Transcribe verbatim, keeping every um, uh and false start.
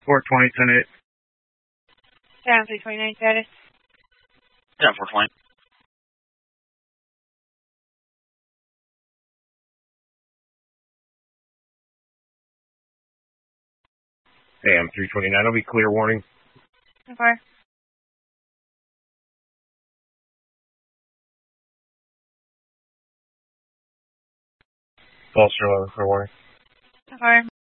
four twenty, ten eight. Down three twenty-nine status. Down four twenty. A M three twenty-nine, it'll be clear warning. Okay. Foster eleven, clear warning. Okay.